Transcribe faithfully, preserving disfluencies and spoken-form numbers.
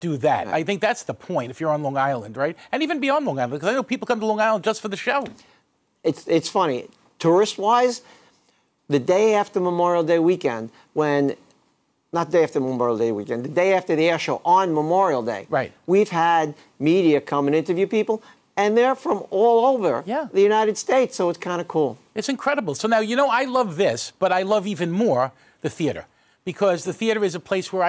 do that. I think that's the point if you're on Long Island, right? And even beyond Long Island, because I know people come to Long Island just for the show. It's it's funny. Tourist-wise, the day after Memorial Day weekend, when, not the day after Memorial Day weekend, the day after the air show on Memorial Day, right. we've had media come and interview people, and they're from all over yeah. the United States, so it's kind of cool. It's incredible. So now, you know, I love this, but I love even more the theater, because the theater is a place where I